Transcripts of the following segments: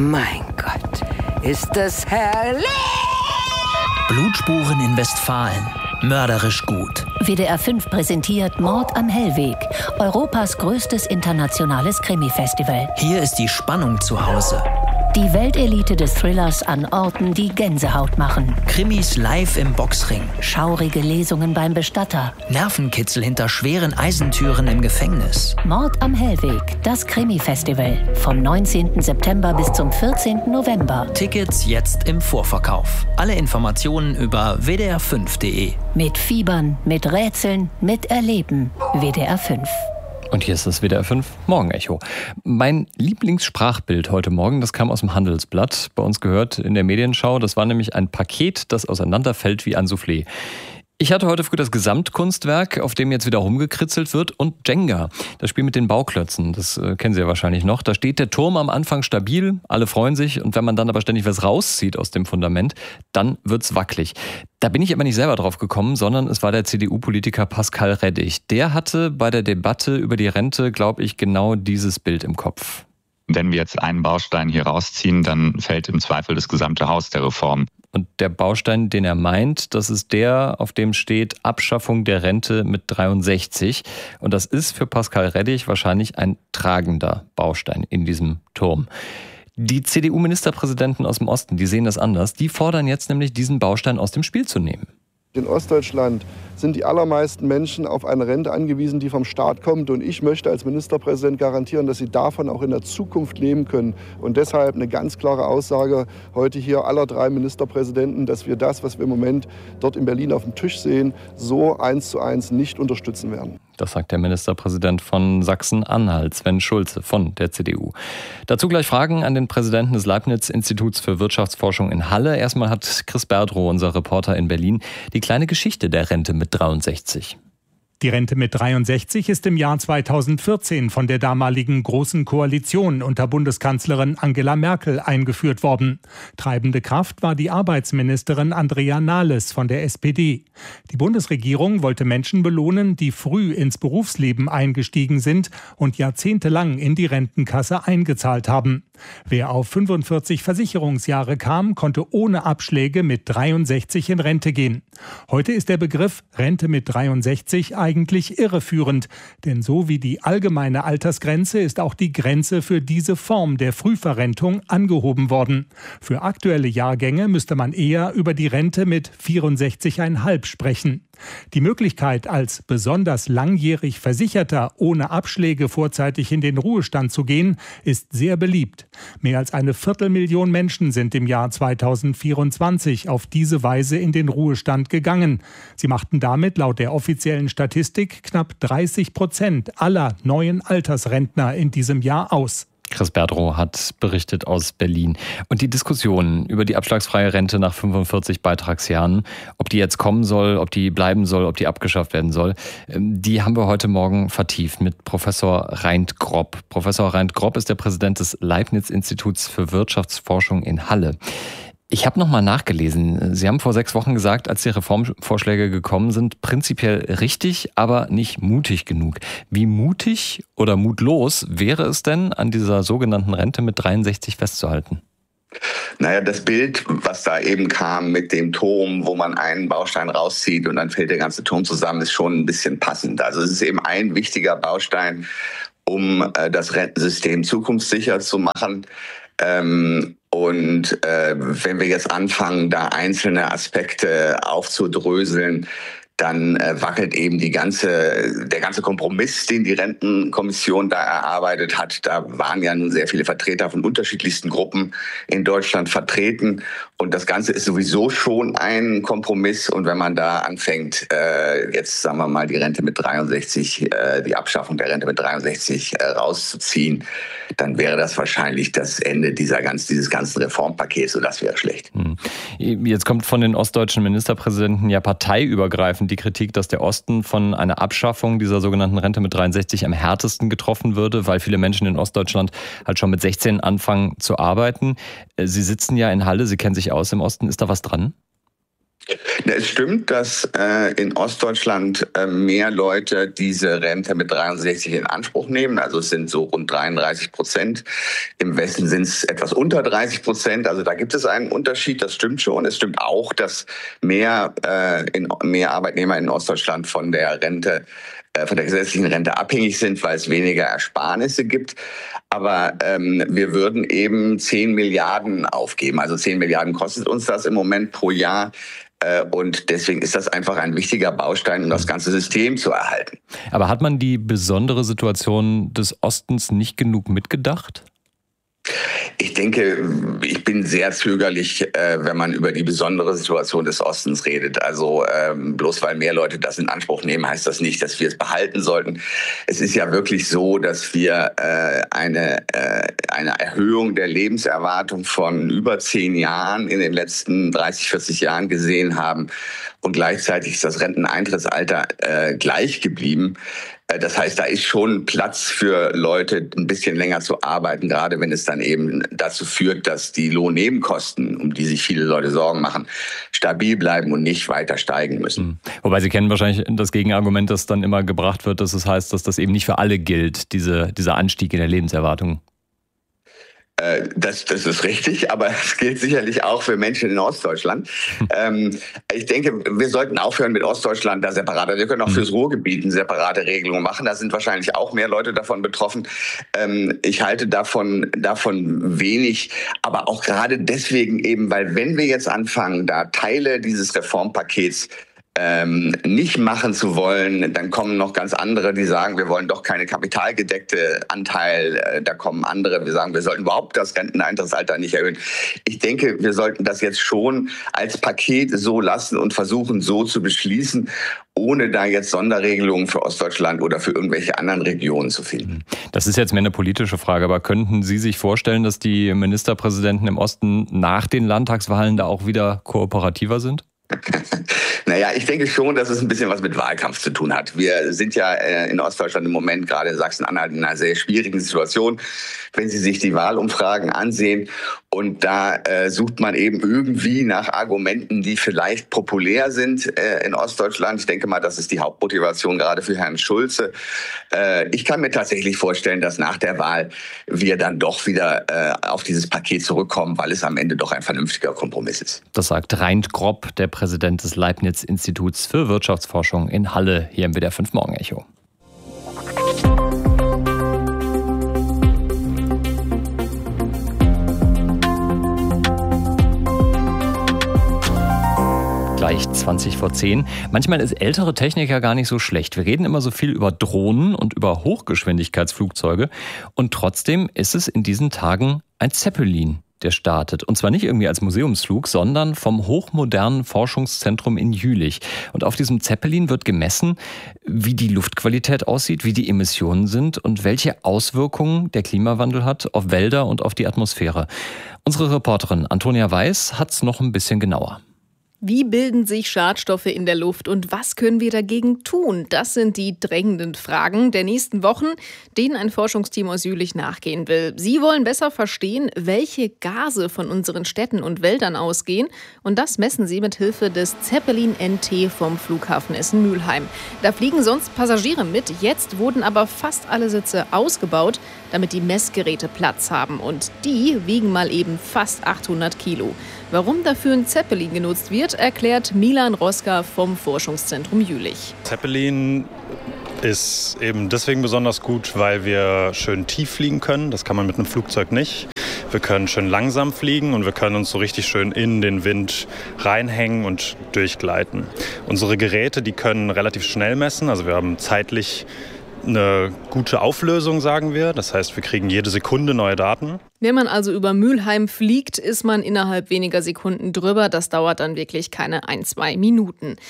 Mein Gott, ist das herrlich! Blutspuren in Westfalen. Mörderisch gut. WDR 5 präsentiert Mord am Hellweg, Europas größtes internationales Krimi-Festival. Hier ist die Spannung zu Hause. Die Weltelite des Thrillers an Orten, die Gänsehaut machen. Krimis live im Boxring. Schaurige Lesungen beim Bestatter. Nervenkitzel hinter schweren Eisentüren im Gefängnis. Mord am Hellweg, das Krimi-Festival. Vom 19. September bis zum 14. November. Tickets jetzt im Vorverkauf. Alle Informationen über wdr5.de. Mit Fiebern, mit Rätseln, mit Erleben. WDR 5. Und hier ist das WDR 5 Morgenecho. Mein Lieblingssprachbild heute Morgen, das kam aus dem Handelsblatt. Bei uns gehört in der Medienschau, das war nämlich ein Paket, das auseinanderfällt wie ein Soufflé. Ich hatte heute früh das Gesamtkunstwerk, auf dem jetzt wieder rumgekritzelt wird, und Jenga, das Spiel mit den Bauklötzen, das kennen Sie ja wahrscheinlich noch. Da steht der Turm am Anfang stabil, alle freuen sich, und wenn man dann aber ständig was rauszieht aus dem Fundament, dann wird's wackelig. Da bin ich aber nicht selber drauf gekommen, sondern es war der CDU-Politiker Pascal Reddig. Der hatte bei der Debatte über die Rente, glaube ich, genau dieses Bild im Kopf. Wenn wir jetzt einen Baustein hier rausziehen, dann fällt im Zweifel das gesamte Haus der Reform. Und der Baustein, den er meint, das ist der, auf dem steht Abschaffung der Rente mit 63. Und das ist für Pascal Reddig wahrscheinlich ein tragender Baustein in diesem Turm. Die CDU-Ministerpräsidenten aus dem Osten, die sehen das anders. Die fordern jetzt nämlich, diesen Baustein aus dem Spiel zu nehmen. In Ostdeutschland sind die allermeisten Menschen auf eine Rente angewiesen, die vom Staat kommt. Und ich möchte als Ministerpräsident garantieren, dass sie davon auch in der Zukunft leben können. Und deshalb eine ganz klare Aussage heute hier aller 3 Ministerpräsidenten, dass wir das, was wir im Moment dort in Berlin auf dem Tisch sehen, so 1:1 nicht unterstützen werden. Das sagt der Ministerpräsident von Sachsen-Anhalt, Sven Schulze von der CDU. Dazu gleich Fragen an den Präsidenten des Leibniz-Instituts für Wirtschaftsforschung in Halle. Erstmal hat Chris Berdrow, unser Reporter in Berlin, die kleine Geschichte der Rente mit 63. Die Rente mit 63 ist im Jahr 2014 von der damaligen Großen Koalition unter Bundeskanzlerin Angela Merkel eingeführt worden. Treibende Kraft war die Arbeitsministerin Andrea Nahles von der SPD. Die Bundesregierung wollte Menschen belohnen, die früh ins Berufsleben eingestiegen sind und jahrzehntelang in die Rentenkasse eingezahlt haben. Wer auf 45 Versicherungsjahre kam, konnte ohne Abschläge mit 63 in Rente gehen. Heute ist der Begriff Rente mit 63 eigentlich irreführend, denn so wie die allgemeine Altersgrenze ist auch die Grenze für diese Form der Frühverrentung angehoben worden. Für aktuelle Jahrgänge müsste man eher über die Rente mit 64,5 sprechen. Die Möglichkeit, als besonders langjährig Versicherter ohne Abschläge vorzeitig in den Ruhestand zu gehen, ist sehr beliebt. Mehr als 250.000 Menschen sind im Jahr 2024 auf diese Weise in den Ruhestand gegangen. Sie machten damit laut der offiziellen Statistik knapp 30% aller neuen Altersrentner in diesem Jahr aus. Chris Berdrow hat berichtet aus Berlin. Und die Diskussion über die abschlagsfreie Rente nach 45 Beitragsjahren, ob die jetzt kommen soll, ob die bleiben soll, ob die abgeschafft werden soll, die haben wir heute Morgen vertieft mit Professor Reint Grob. Professor Reint Grob ist der Präsident des Leibniz-Instituts für Wirtschaftsforschung in Halle. Ich habe nochmal nachgelesen. Sie haben vor 6 Wochen gesagt, als die Reformvorschläge gekommen sind, prinzipiell richtig, aber nicht mutig genug. Wie mutig oder mutlos wäre es denn, an dieser sogenannten Rente mit 63 festzuhalten? Naja, das Bild, was da eben kam mit dem Turm, wo man einen Baustein rauszieht und dann fällt der ganze Turm zusammen, ist schon ein bisschen passend. Also es ist eben ein wichtiger Baustein, um das Rentensystem zukunftssicher zu machen. Und wenn wir jetzt anfangen, da einzelne Aspekte aufzudröseln, dann wackelt eben der ganze Kompromiss, den die Rentenkommission da erarbeitet hat. Da waren ja nun sehr viele Vertreter von unterschiedlichsten Gruppen in Deutschland vertreten. Und das Ganze ist sowieso schon ein Kompromiss. Und wenn man da anfängt, jetzt sagen wir mal die Rente mit 63, die Abschaffung der Rente mit 63 rauszuziehen, dann wäre das wahrscheinlich das Ende dieses ganzen Reformpakets. Und das wäre schlecht. Jetzt kommt von den ostdeutschen Ministerpräsidenten ja parteiübergreifend die Kritik, dass der Osten von einer Abschaffung dieser sogenannten Rente mit 63 am härtesten getroffen würde, weil viele Menschen in Ostdeutschland halt schon mit 16 anfangen zu arbeiten. Sie sitzen ja in Halle, Sie kennen sich aus im Osten. Ist da was dran? Es stimmt, dass in Ostdeutschland mehr Leute diese Rente mit 63 in Anspruch nehmen. Also es sind so rund 33%. Im Westen sind es etwas unter 30%. Also da gibt es einen Unterschied, das stimmt schon. Es stimmt auch, dass mehr Arbeitnehmer in Ostdeutschland von der gesetzlichen Rente abhängig sind, weil es weniger Ersparnisse gibt. Aber wir würden eben 10 Milliarden aufgeben. Also 10 Milliarden kostet uns das im Moment pro Jahr. Und deswegen ist das einfach ein wichtiger Baustein, um das ganze System zu erhalten. Aber hat man die besondere Situation des Ostens nicht genug mitgedacht? Ich denke, ich bin sehr zögerlich, wenn man über die besondere Situation des Ostens redet. Also bloß weil mehr Leute das in Anspruch nehmen, heißt das nicht, dass wir es behalten sollten. Es ist ja wirklich so, dass wir eine Erhöhung der Lebenserwartung von über 10 Jahren in den letzten 30, 40 Jahren gesehen haben. Und gleichzeitig ist das Renteneintrittsalter gleich geblieben. Das heißt, da ist schon Platz für Leute, ein bisschen länger zu arbeiten, gerade wenn es dann eben dazu führt, dass die Lohnnebenkosten, um die sich viele Leute Sorgen machen, stabil bleiben und nicht weiter steigen müssen. Wobei Sie kennen wahrscheinlich das Gegenargument, das dann immer gebracht wird, dass es heißt, dass das eben nicht für alle gilt, dieser Anstieg in der Lebenserwartung. Das ist richtig, aber es gilt sicherlich auch für Menschen in Ostdeutschland. Ich denke, wir sollten aufhören mit Ostdeutschland da separat. Wir können auch fürs Ruhrgebiet eine separate Regelung machen. Da sind wahrscheinlich auch mehr Leute davon betroffen. Ich halte davon wenig, aber auch gerade deswegen eben, weil wenn wir jetzt anfangen, da Teile dieses Reformpakets nicht machen zu wollen, dann kommen noch ganz andere, die sagen, wir wollen doch keine kapitalgedeckte Anteil. Da kommen andere, wir sagen, wir sollten überhaupt das Renteneintrittsalter nicht erhöhen. Ich denke, wir sollten das jetzt schon als Paket so lassen und versuchen, so zu beschließen, ohne da jetzt Sonderregelungen für Ostdeutschland oder für irgendwelche anderen Regionen zu finden. Das ist jetzt mehr eine politische Frage, aber könnten Sie sich vorstellen, dass die Ministerpräsidenten im Osten nach den Landtagswahlen da auch wieder kooperativer sind? Naja, ich denke schon, dass es ein bisschen was mit Wahlkampf zu tun hat. Wir sind ja in Ostdeutschland im Moment, gerade in Sachsen-Anhalt, in einer sehr schwierigen Situation, wenn Sie sich die Wahlumfragen ansehen. Und da sucht man eben irgendwie nach Argumenten, die vielleicht populär sind in Ostdeutschland. Ich denke mal, das ist die Hauptmotivation gerade für Herrn Schulze. Ich kann mir tatsächlich vorstellen, dass nach der Wahl wir dann doch wieder auf dieses Paket zurückkommen, weil es am Ende doch ein vernünftiger Kompromiss ist. Das sagt Reint Grob, der Präsident des Leibniz-Instituts für Wirtschaftsforschung in Halle, hier im WDR 5 Morgen-Echo. Gleich 20 vor 10. Manchmal ist ältere Technik ja gar nicht so schlecht. Wir reden immer so viel über Drohnen und über Hochgeschwindigkeitsflugzeuge. Und trotzdem ist es in diesen Tagen ein Zeppelin, der startet. Und zwar nicht irgendwie als Museumsflug, sondern vom hochmodernen Forschungszentrum in Jülich. Und auf diesem Zeppelin wird gemessen, wie die Luftqualität aussieht, wie die Emissionen sind und welche Auswirkungen der Klimawandel hat auf Wälder und auf die Atmosphäre. Unsere Reporterin Antonia Weiß hat es noch ein bisschen genauer. Wie bilden sich Schadstoffe in der Luft und was können wir dagegen tun? Das sind die drängenden Fragen der nächsten Wochen, denen ein Forschungsteam aus Jülich nachgehen will. Sie wollen besser verstehen, welche Gase von unseren Städten und Wäldern ausgehen. Und das messen sie mit Hilfe des Zeppelin NT vom Flughafen Essen-Mülheim. Da fliegen sonst Passagiere mit. Jetzt wurden aber fast alle Sitze ausgebaut, damit die Messgeräte Platz haben. Und die wiegen mal eben fast 800 Kilo. Warum dafür ein Zeppelin genutzt wird, erklärt Milan Roska vom Forschungszentrum Jülich. Zeppelin ist eben deswegen besonders gut, weil wir schön tief fliegen können. Das kann man mit einem Flugzeug nicht. Wir können schön langsam fliegen und wir können uns so richtig schön in den Wind reinhängen und durchgleiten. Unsere Geräte, die können relativ schnell messen. Also wir haben zeitlich eine gute Auflösung, sagen wir. Das heißt, wir kriegen jede Sekunde neue Daten. Wenn man also über Mülheim fliegt, ist man innerhalb weniger Sekunden drüber. Das dauert dann wirklich keine 1-2 Minuten.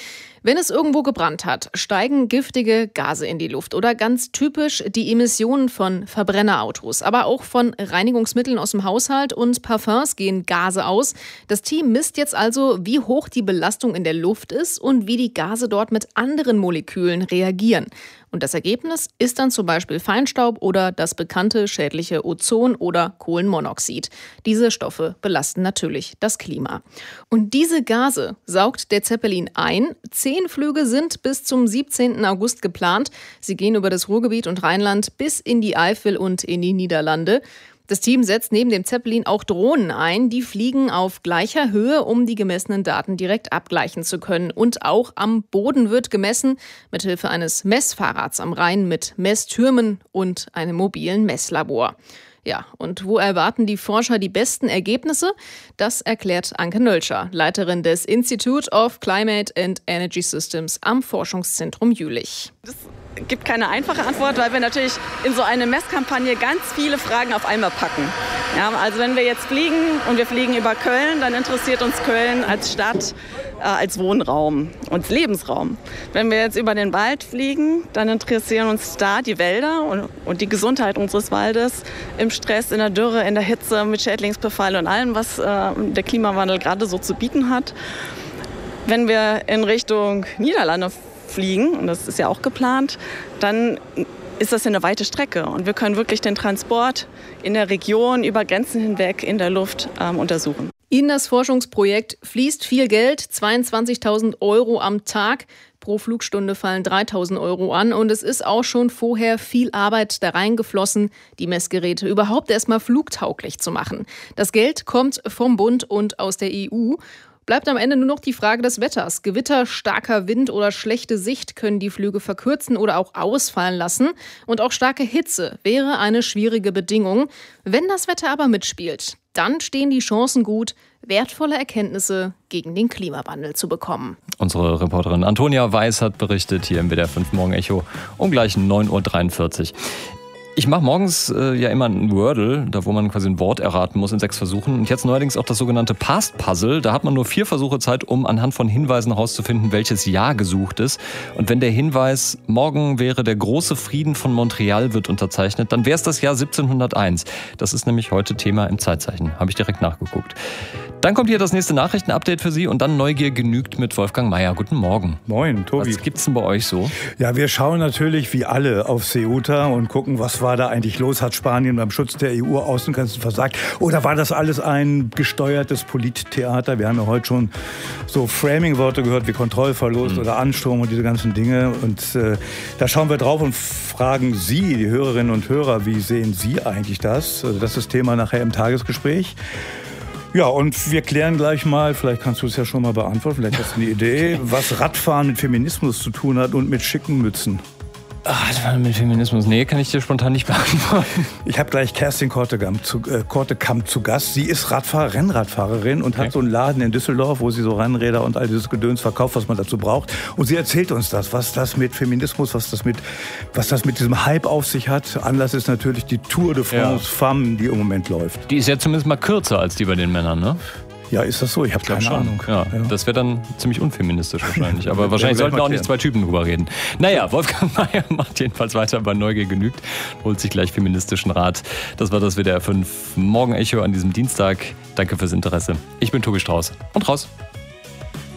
Wenn es irgendwo gebrannt hat, steigen giftige Gase in die Luft oder ganz typisch die Emissionen von Verbrennerautos. Aber auch von Reinigungsmitteln aus dem Haushalt und Parfums gehen Gase aus. Das Team misst jetzt also, wie hoch die Belastung in der Luft ist und wie die Gase dort mit anderen Molekülen reagieren. Und das Ergebnis ist dann zum Beispiel Feinstaub oder das bekannte schädliche Ozon oder Kohlenmonoxid. Diese Stoffe belasten natürlich das Klima. Und diese Gase saugt der Zeppelin ein. 10 Flüge sind bis zum 17. August geplant. Sie gehen über das Ruhrgebiet und Rheinland bis in die Eifel und in die Niederlande. Das Team setzt neben dem Zeppelin auch Drohnen ein. Die fliegen auf gleicher Höhe, um die gemessenen Daten direkt abgleichen zu können. Und auch am Boden wird gemessen, mithilfe eines Messfahrrads am Rhein mit Messtürmen und einem mobilen Messlabor. Ja, und wo erwarten die Forscher die besten Ergebnisse? Das erklärt Anke Nölscher, Leiterin des Institute of Climate and Energy Systems am Forschungszentrum Jülich. Es gibt keine einfache Antwort, weil wir natürlich in so eine Messkampagne ganz viele Fragen auf einmal packen. Ja, also wenn wir jetzt fliegen und wir fliegen über Köln, dann interessiert uns Köln als Stadt, als Wohnraum und Lebensraum. Wenn wir jetzt über den Wald fliegen, dann interessieren uns da die Wälder und die Gesundheit unseres Waldes im Stress, in der Dürre, in der Hitze, mit Schädlingsbefall und allem, was der Klimawandel gerade so zu bieten hat. Wenn wir in Richtung Niederlande fliegen, und das ist ja auch geplant, dann ist das eine weite Strecke. Und wir können wirklich den Transport in der Region über Grenzen hinweg in der Luft untersuchen. In das Forschungsprojekt fließt viel Geld, 22.000 € am Tag. Pro Flugstunde fallen 3.000 € an. Und es ist auch schon vorher viel Arbeit da reingeflossen, die Messgeräte überhaupt erstmal flugtauglich zu machen. Das Geld kommt vom Bund und aus der EU. Bleibt am Ende nur noch die Frage des Wetters. Gewitter, starker Wind oder schlechte Sicht können die Flüge verkürzen oder auch ausfallen lassen. Und auch starke Hitze wäre eine schwierige Bedingung. Wenn das Wetter aber mitspielt, dann stehen die Chancen gut, wertvolle Erkenntnisse gegen den Klimawandel zu bekommen. Unsere Reporterin Antonia Weiß hat berichtet hier im WDR 5 Morgen Echo um gleich 9.43 Uhr. Ich mache morgens ja immer ein Wordle, da wo man quasi ein Wort erraten muss in 6 Versuchen. Und jetzt neuerdings auch das sogenannte Past-Puzzle. Da hat man nur 4 Versuche Zeit, um anhand von Hinweisen herauszufinden, welches Jahr gesucht ist. Und wenn der Hinweis, morgen wäre der große Frieden von Montreal wird unterzeichnet, dann wäre es das Jahr 1701. Das ist nämlich heute Thema im Zeitzeichen. Habe ich direkt nachgeguckt. Dann kommt hier das nächste Nachrichtenupdate für Sie und dann Neugier genügt mit Wolfgang Meier. Guten Morgen. Moin, Tobi. Was gibt's denn bei euch so? Ja, wir schauen natürlich wie alle auf Ceuta und gucken, was war da eigentlich los? Hat Spanien beim Schutz der EU-Außengrenzen versagt? Oder war das alles ein gesteuertes Polittheater? Wir haben ja heute schon so Framing-Worte gehört wie Kontrollverlust oder Ansturm und diese ganzen Dinge. Und da schauen wir drauf und fragen Sie, die Hörerinnen und Hörer, wie sehen Sie eigentlich das? Also das ist Thema nachher im Tagesgespräch. Ja, und wir klären gleich mal, vielleicht kannst du es ja schon mal beantworten, vielleicht hast du eine Idee, was Radfahren mit Feminismus zu tun hat und mit schicken Mützen. Ach, mit Feminismus? Nee, kann ich dir spontan nicht beantworten. Ich habe gleich Kerstin Kortekamp zu Gast. Sie ist Rennradfahrerin und hat so einen Laden in Düsseldorf, wo sie so Rennräder und all dieses Gedöns verkauft, was man dazu braucht. Und sie erzählt uns das, was das mit Feminismus, was das mit diesem Hype auf sich hat. Anlass ist natürlich die Tour de France Femmes, die im Moment läuft. Die ist ja zumindest mal kürzer als die bei den Männern, ne? Ja, ist das so? Ich habe keine Ahnung. Ja. Das wäre dann ziemlich unfeministisch wahrscheinlich. Aber wahrscheinlich sollten auch nicht 2 Typen drüber reden. Naja, Wolfgang Meier macht jedenfalls weiter bei Neugier genügt. Holt sich gleich feministischen Rat. Das war das WDR 5 Morgen Echo an diesem Dienstag. Danke fürs Interesse. Ich bin Tobi Strauß und raus.